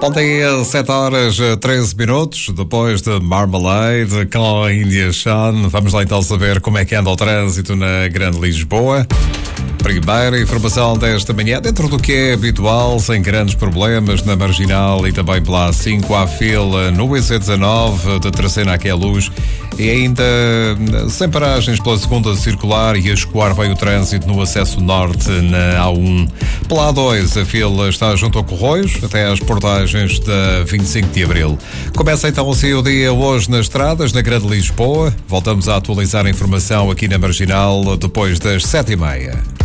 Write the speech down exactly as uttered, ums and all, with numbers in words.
Ontem, sete horas treze minutos, depois de Marmalade com a India Sean. Vamos lá então saber como é que anda o trânsito na Grande Lisboa. Primeira informação desta manhã, dentro do que é habitual, sem grandes problemas na Marginal e também pela A cinco à fila no I C dezanove, de Tracena aqui à Luz, e ainda sem paragens pela segunda circular e a escoar bem o trânsito no acesso norte na A um. Pela A dois, a fila está junto ao Corroios, até às portagens da vinte e cinco de Abril. Começa então assim o dia hoje nas estradas, na Grande Lisboa. Voltamos a atualizar a informação aqui na Marginal depois das sete e meia.